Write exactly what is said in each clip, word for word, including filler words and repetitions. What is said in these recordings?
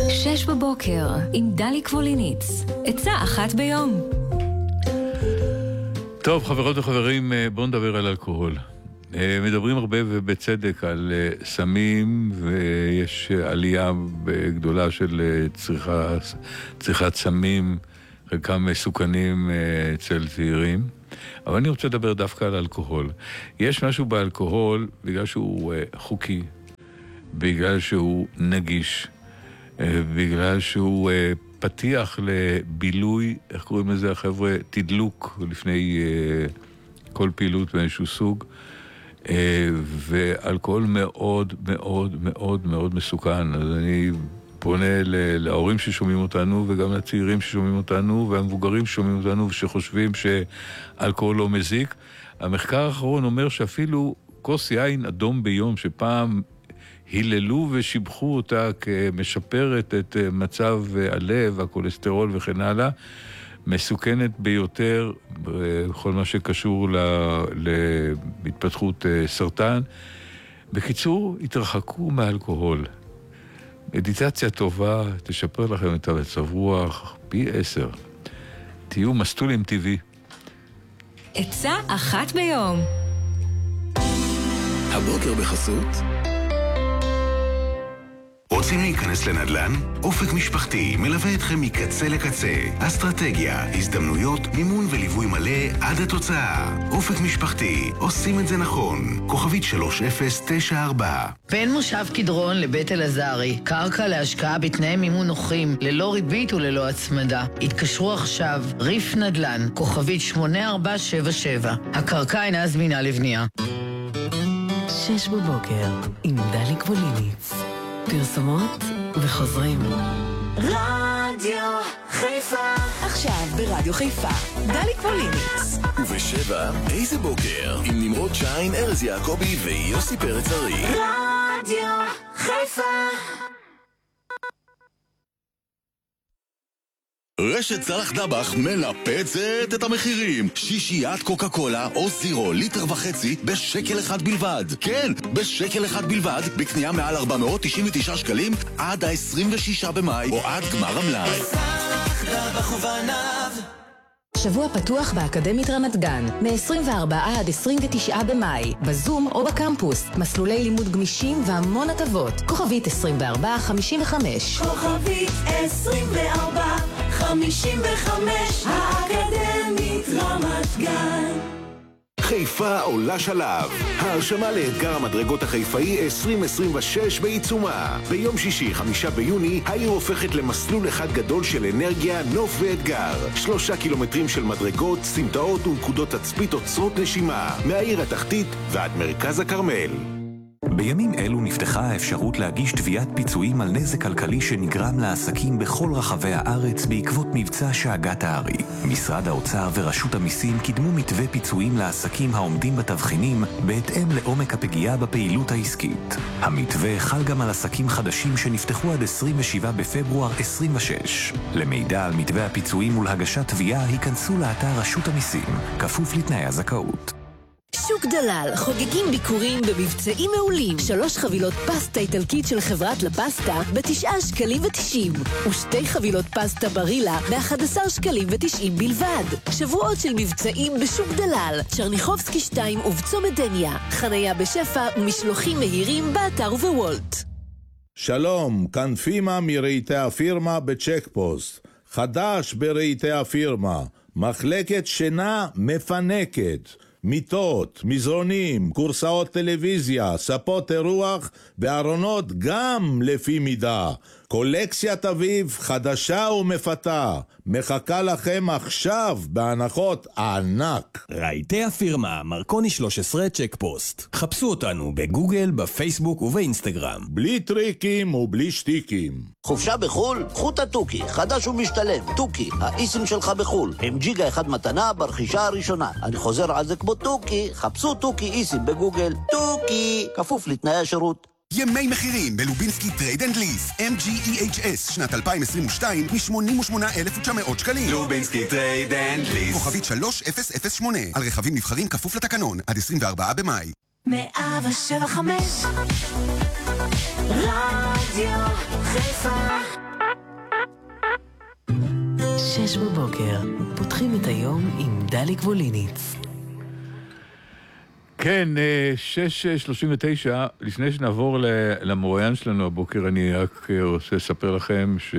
שש בבוקר עם דלי קבוליניץ. עצה אחת ביום. טוב, חברות וחברים, בואו נדבר על אלכוהול. מדברים הרבה ובצדק על סמים, ויש עלייה גדולה של צריכה, צריכת סמים, חלקם מסוכנים אצל צעירים. אבל אני רוצה לדבר דווקא על אלכוהול. יש משהו באלכוהול, בגלל שהוא חוקי, בגלל שהוא נגיש, בגלל שהוא פתיח לבילוי, איך קוראים לזה החבר'ה? תדלוק לפני כל פעילות באיזשהו סוג, ואלכוהול מאוד מאוד מאוד מאוד מסוכן. אז אני פונה להורים ששומעים אותנו, וגם לצעירים ששומעים אותנו, והמבוגרים ששומעים אותנו, ושחושבים שאלכוהול לא מזיק. המחקר האחרון אומר שאפילו כוס יין אדום ביום, שפעם היללו ושיבחו אותה כמשפרת את מצב הלב, הכולסטרול וכן הלאה, מסוכנת ביותר בכל מה שקשור להתפתחות סרטן. בקיצור, התרחקו מאלכוהול. מדיטציה טובה תשפר לכם את המצב רוח פי עשר. תהיו מסטולים טבעי. עצה אחת ביום. הבוקר בחסות. רוצים להיכנס לנדל"ן? אופק משפחתי מלווה אתכם מקצה לקצה. אסטרטגיה, הזדמנויות, מימון וליווי מלא עד התוצאה. אופק משפחתי, עושים את זה נכון. כוכבית שלוש אפס תשע ארבע. בין מושב קדרון לבית אלעזרי, קרקע להשקעה בתנאי מימון נוחים, ללא ריבית וללא הצמדה. התקשרו עכשיו, ריף נדל"ן, כוכבית שמונה ארבע שבע שבע. הקרקע אינה זמינה לבנייה. שש בבוקר עם דלי קבוליניץ. פרסומות וחוזרים. רדיו חיפה. עכשיו ברדיו חיפה, דלי קבוליניץ. ובשבע, איזה בוקר עם נמרוד שיין, ארז יעקבי ויוסי פרץ ארי. רדיו חיפה. רשת סלח דבח מנפצת את המחירים. שישיית קוקה קולה או זירו ליטר וחצי בשקל אחד בלבד. כן, בשקל אחד בלבד, בקנייה מעל ארבע מאות תשעים ותשעה שקלים עד ה-עשרים ושישה במאי או עד גמר המלאי. סלח דבח ובניו. שבוע פתוח באקדמית רמת גן, מ-עשרים וארבעה עד עשרים ותשעה במאי, בזום או בקמפוס, מסלולי לימוד גמישים והמון הטבות. כוכבית עשרים וארבע חמישים וחמש. כוכבית עשרים וארבע חמישים וחמש, האקדמית רמת גן. חיפה עולה שלב. ההרשמה לאתגר המדרגות החיפאי עשרים עשרים ושש בעיצומה. ביום שישי, חמישה ביוני, העיר הופכת למסלול אחד גדול של אנרגיה, נוף ואתגר. שלושה קילומטרים של מדרגות, סמטאות ונקודות תצפית עוצרות נשימה. מהעיר התחתית ועד מרכז הכרמל. בימים אלו נפתחה האפשרות להגיש תביעת פיצויים על נזק כלכלי שנגרם לעסקים בכל רחבי הארץ בעקבות מבצע שאגת הארי. משרד האוצר ורשות המיסים קידמו מתווה פיצויים לעסקים העומדים בתבחינים בהתאם לעומק הפגיעה בפעילות העסקית. המתווה חל גם על עסקים חדשים שנפתחו עד עשרים ושבעה בפברואר עשרים ושש. למידע על מתווה הפיצויים ולהגשת תביעה היכנסו לאתר רשות המיסים, כפוף לתנאי הזכאות. שוק דלל, חוגגים ביקורים במבצעים מעולים. שלוש חבילות פסטה איטלקית של חברת לפסטה בתשעה שקלים ותשעים, ושתי חבילות פסטה ברילה באחד עשר שקלים ותשעים בלבד. שבועות של מבצעים בשוק דלל, צ'רניחובסקי שתיים ובצומת דניה. חניה בשפע ומשלוחים מהירים באתר ובוולט. שלום, כאן פימה מרהיטי הפירמה בצ'ק פוסט. חדש ברהיטי הפירמה, מחלקת שינה מפנקת. מיטות, מזרונים, קורסאות טלוויזיה, ספות אירוח וארונות גם לפי מידה. קולקציית אביב חדשה ומפתה, מחכה לכם עכשיו בהנחות ענק. רהיטי הפירמה, מרקוני שלוש עשרה צ'ק פוסט. חפשו אותנו בגוגל, בפייסבוק ובאינסטגרם. בלי טריקים ובלי שטיקים. חופשה בחול? קחו את הטוקי, חדש ומשתלם. טוקי, האיסים שלך בחול. עם ג'יגה אחד מתנה ברכישה הראשונה. אני חוזר על זה כמו טוקי, חפשו טוקי איסים בגוגל. טוקי, כפוף לתנאי השירות. ימי מחירים בלובינסקי טרייד אנד ליס אם ג'י אי אייץ' אס שנת אלפיים עשרים ושתיים מ-שמונים ושמונה אלף ותשע מאות שקלים. לובינסקי טרייד אנד ליס כוכבית שלוש אפס אפס שמונה על רכבים נבחרים כפוף לתקנון עד עשרים וארבעה במאי. מאה ושבע חמש רדיו חיפה. שש בבוקר, פותחים את היום עם דליק ווליניץ. כן, שש שלושים ותשע, לפני שנעבור למרואיין שלנו הבוקר, אני רק רוצה לספר לכם ש...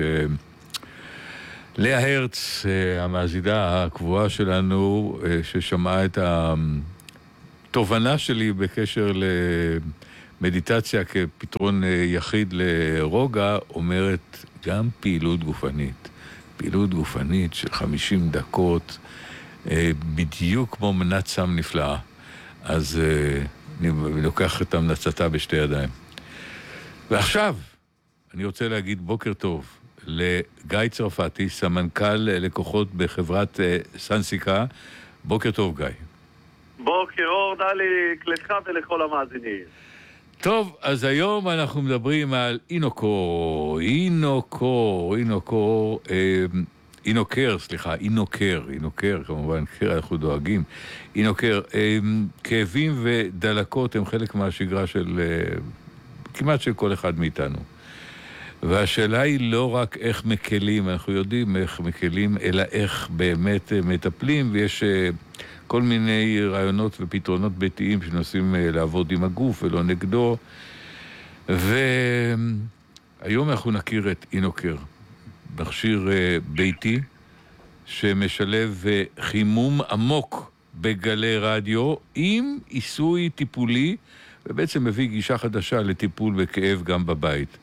לאה הרץ, המאזינה הקבועה שלנו, ששמעה את התובנה שלי בקשר למדיטציה כפתרון יחיד לרוגע, אומרת גם פעילות גופנית. פעילות גופנית של חמישים דקות, בדיוק כמו מנת סם נפלאה. אז אני לוקח את המלצתה בשתי ידיים. ועכשיו, אני רוצה להגיד בוקר טוב לגיא צרפתי, סמנכ"ל לקוחות בחברת סנסיקה. בוקר טוב, גיא. בוקר אור, דליק, לך ולכל המאזינים. טוב, אז היום אנחנו מדברים על אינוקור, אינוקור, אינוקור, אה, אינוקר, סליחה, אינוקר, אינוקר, כמובן, אנחנו דואגים. אינוקר, אה, כאבים ודלקות הם חלק מהשגרה של, אה, כמעט של כל אחד מאיתנו. והשאלה היא לא רק איך מקלים, אנחנו יודעים איך מקלים, אלא איך באמת מטפלים, ויש כל מיני רעיונות ופתרונות ביתיים שנוסעים לעבוד עם הגוף ולא נגדו. והיום אנחנו נכיר את אינוקר, מכשיר ביתי שמשלב חימום עמוק בגלי רדיו עם עיסוי טיפולי, ובעצם מביא גישה חדשה לטיפול בכאב גם בבית.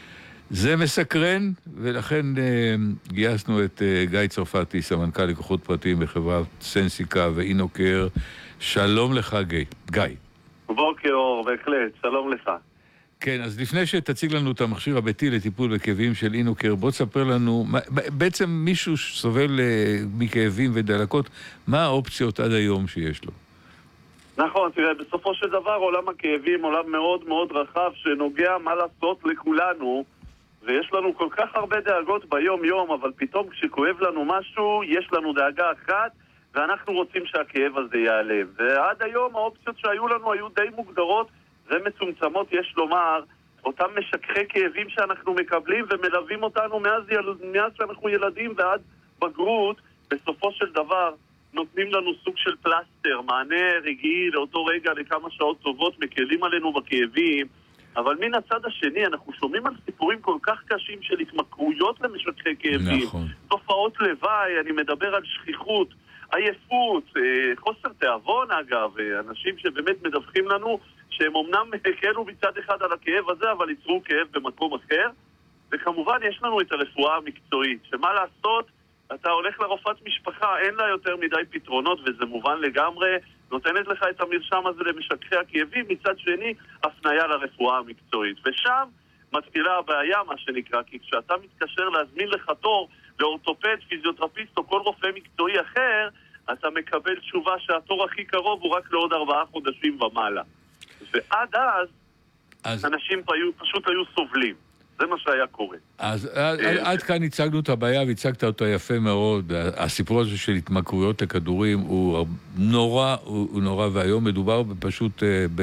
זה מסקרן, ולכן אה, גייסנו את אה, גיא צרפתי, סמנכ"ל לקוחות פרטיים בחברת סנסיקה ואינוקר. שלום לך, גיא. גיא. בוקר אור, בהחלט, שלום לך. כן, אז לפני שתציג לנו את המכשיר הביתי לטיפול בכאבים של אינוקר, בוא תספר לנו, בעצם מישהו שסובל אה, מכאבים ודלקות, מה האופציות עד היום שיש לו? נכון, תראה, בסופו של דבר עולם הכאבים, עולם מאוד מאוד רחב שנוגע מה לעשות לכולנו, ויש לנו כל כך הרבה דאגות ביום יום, אבל פתאום כשכואב לנו משהו, יש לנו דאגה אחת, ואנחנו רוצים שהכאב הזה ייעלם. ועד היום האופציות שהיו לנו היו די מוגדרות ומצומצמות, יש לומר, אותם משככי כאבים שאנחנו מקבלים ומלווים אותנו מאז, יל... מאז שאנחנו ילדים ועד בגרות, בסופו של דבר נותנים לנו סוג של פלסטר, מענה רגעי לאותו רגע לכמה שעות טובות, מקלים עלינו בכאבים, אבל מן הצד השני אנחנו שומעים על סיפורים כל כך קשים של התמכרויות למשככי כאבים, נכון. תופעות לוואי, אני מדבר על שכיחות, עייפות, חוסר תיאבון אגב, אנשים שבאמת מדווחים לנו שהם אומנם הקלו מצד אחד על הכאב הזה, אבל ייצרו כאב במקום אחר, וכמובן יש לנו את הרפואה המקצועית, שמה לעשות, אתה הולך לרופאת משפחה, אין לה יותר מדי פתרונות, וזה מובן לגמרי, נותנת לך את המרשם הזה למשככי הכאבים, מצד שני, הפניה לרפואה המקצועית. ושם מתחילה הבעיה, מה שנקרא, כי כשאתה מתקשר להזמין לך תור לאורתופד, פיזיותרפיסט או כל רופא מקצועי אחר, אתה מקבל תשובה שהתור הכי קרוב הוא רק לעוד ארבעה חודשים ומעלה. ועד אז, אז... אנשים פשוט היו סובלים. זה מה שהיה קורה. אז עד כאן הצגנו את הבעיה והצגת אותה יפה מאוד. הסיפור הזה של התמכרויות לכדורים הוא נורא, הוא נורא, והיום מדובר פשוט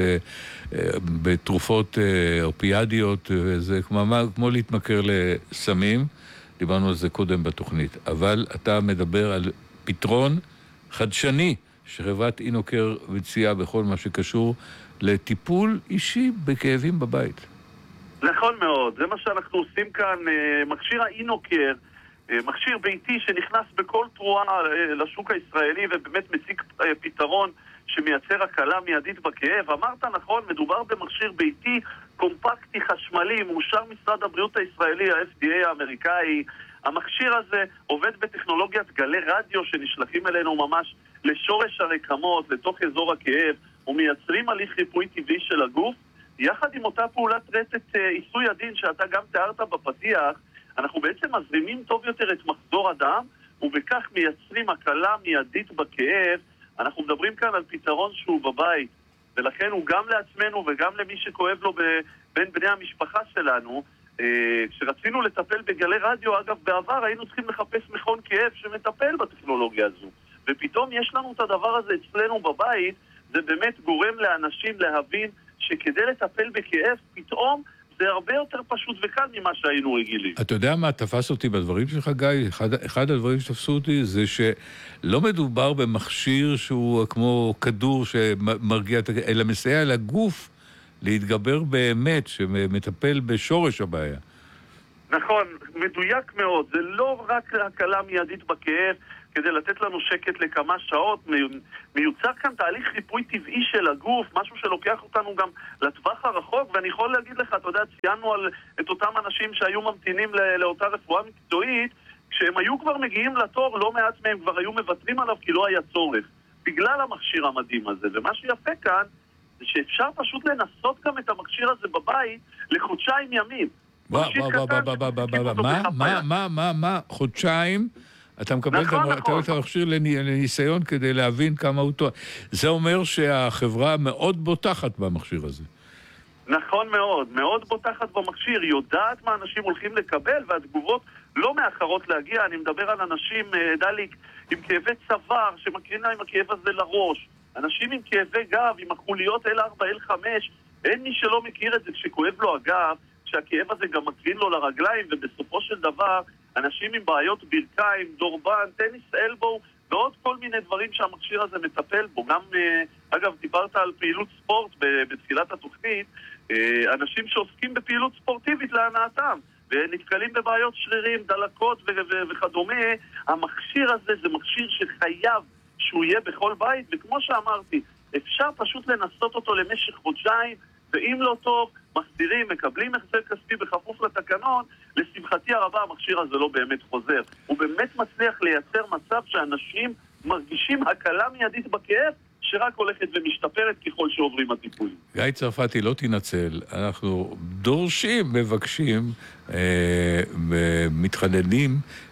בתרופות אופיאדיות, וזה כמו להתמכר לסמים, דיברנו על זה קודם בתוכנית, אבל אתה מדבר על פתרון חדשני שחברת אינוקר מציעה בכל מה שקשור לטיפול אישי בכאבים בבית. נכון מאוד, זה מה שאנחנו עושים כאן, מכשיר האינוקר, מכשיר ביתי שנכנס בכל תרועה לשוק הישראלי ובאמת מציג פתרון שמייצר הקלה מיידית בכאב. אמרת נכון, מדובר במכשיר ביתי קומפקטי חשמלי, מאושר משרד הבריאות הישראלי, ה-אף די איי האמריקאי. המכשיר הזה עובד בטכנולוגיית גלי רדיו שנשלחים אלינו ממש לשורש הרקמות, לתוך אזור הכאב, ומייצרים הליך ריפוי טבעי של הגוף. יחד עם אותה פעולת רטט עיסוי הדין שאתה גם תיארת בפתיח, אנחנו בעצם מזרימים טוב יותר את מחזור הדם, ובכך מייצרים הקלה מיידית בכאב. אנחנו מדברים כאן על פתרון שהוא בבית, ולכן הוא גם לעצמנו וגם למי שכואב לו בין בני המשפחה שלנו. כשרצינו לטפל בגלי רדיו, אגב בעבר היינו צריכים לחפש מכון כאב שמטפל בטכנולוגיה הזו, ופתאום יש לנו את הדבר הזה אצלנו בבית. זה באמת גורם לאנשים להבין שכדי לטפל בכאב, פתאום זה הרבה יותר פשוט וקל ממה שהיינו רגילים. אתה יודע מה תפס אותי בדברים שלך, גיא? אחד, אחד הדברים שתפסו אותי זה שלא מדובר במכשיר שהוא כמו כדור שמרגיע, אלא מסייע לגוף להתגבר באמת, שמטפל בשורש הבעיה. נכון, מדויק מאוד. זה לא רק הקלה מיידית בכאב, כדי לתת לנו שקט לכמה שעות, מיוצר כאן תהליך ריפוי טבעי של הגוף, משהו שלוקח אותנו גם לטווח הרחוק, ואני יכול להגיד לך, אתה יודע, ציינו על את אותם אנשים שהיו ממתינים לאותה רפואה מקצועית, כשהם היו כבר מגיעים לתור, לא מעט מהם כבר היו מוותרים עליו כי לא היה צורך, בגלל המכשיר המדהים הזה. ומה שיפה כאן, זה שאפשר פשוט לנסות גם את המכשיר הזה בבית לחודשיים ימים. מה, מה, מה, מה, מה, חודשיים? אתה מקבל נכון, את נכון. המכשיר לניסיון כדי להבין כמה הוא טוב. זה אומר שהחברה מאוד בוטחת במכשיר הזה. נכון מאוד, מאוד בוטחת במכשיר, יודעת מה אנשים הולכים לקבל, והתגובות לא מאחרות להגיע. אני מדבר על אנשים, דליק, עם כאבי צוואר, שמקרינה עם הכאב הזה לראש, אנשים עם כאבי גב, עם החוליות אל ארבע, אל חמש, אין מי שלא מכיר את זה כשכואב לו הגב, שהכאב הזה גם מקרין לו לרגליים, ובסופו של דבר אנשים עם בעיות ברכיים, דורבן, טניס אלבו, ועוד כל מיני דברים שהמכשיר הזה מטפל בו. גם, אגב, דיברת על פעילות ספורט בתחילת התוכנית, אנשים שעוסקים בפעילות ספורטיבית להנאתם, ונתקלים בבעיות שרירים, דלקות וכדומה. המכשיר הזה זה מכשיר שחייב שהוא יהיה בכל בית, וכמו שאמרתי, אפשר פשוט לנסות אותו למשך חודשיים, ואם לא טוב, מחזירים, מקבלים החזר כספי בכפוף לתקנון. לשמחתי הרבה המכשיר הזה לא באמת חוזר. הוא באמת מצליח לייצר מצב שאנשים מרגישים הקלה מיידית בכאב, שרק הולכת ומשתפרת ככל שעוברים הטיפולים. גיא צרפתי, לא תנצל. אנחנו דורשים, מבקשים, אה, מתחננים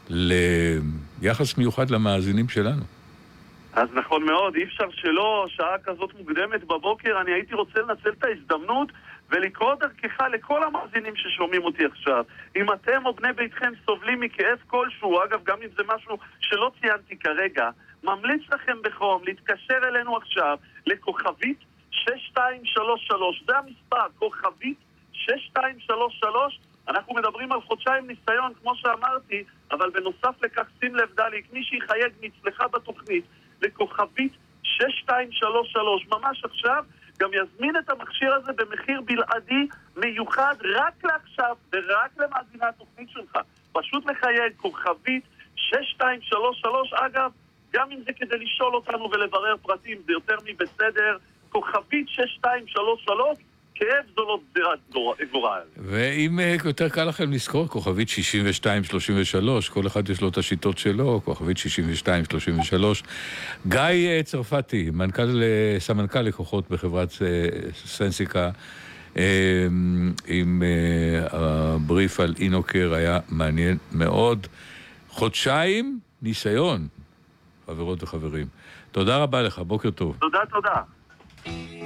ליחס מיוחד למאזינים שלנו. אז נכון מאוד, אי אפשר שלא, שעה כזאת מוקדמת בבוקר, אני הייתי רוצה לנצל את ההזדמנות ולקרוא דרכך לכל המאזינים ששומעים אותי עכשיו. אם אתם או בני ביתכם סובלים מכאב כלשהו, אגב, גם אם זה משהו שלא ציינתי כרגע, ממליץ לכם בחום להתקשר אלינו עכשיו לכוכבית שש שתיים שלוש שלוש, זה המספר, כוכבית שש שתיים שלוש שלוש. אנחנו מדברים על חודשיים ניסיון, כמו שאמרתי, אבל בנוסף לכך, שים לב דליק, מי שיחייג מצלחה בתוכנית לכוכבית שש שתיים שלוש שלוש, ממש עכשיו, גם יזמין את המכשיר הזה במחיר בלעדי מיוחד רק לעכשיו ורק למאזיני התוכנית שלך. פשוט לחייג כוכבית שש שתיים שלוש שלוש. אגב, גם אם זה כדי לשאול אותנו ולברר פרטים, זה יותר מבסדר. כוכבית שש שתיים שלוש שלוש, כאב זו לא גזירת גורל. ואם יותר קל לכם לזכור, כוכבית שישים ושתיים שלושים ושלוש, כל אחד יש לו את השיטות שלו, כוכבית שישים ושתיים שלושים ושלוש. גיא צרפתי, מנכ"ל, סמנכ"ל לקוחות בחברת סנסיקה, עם הבריף על אינוקר, היה מעניין מאוד. חודשיים ניסיון, חברות וחברים. תודה רבה לך, בוקר טוב. תודה, תודה.